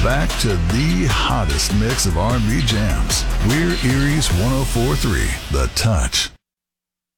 back to the hottest mix of R&B jams. We're Erie's 104.3, The Touch.